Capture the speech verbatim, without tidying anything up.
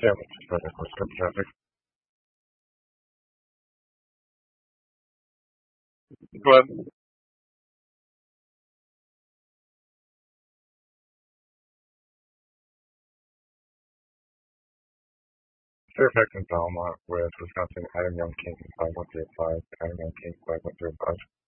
Yeah, let's just finish this good traffic. Go ahead. Fairfax and Belmont with Wisconsin Iron Young King five one three five, Iron Young King five one three five.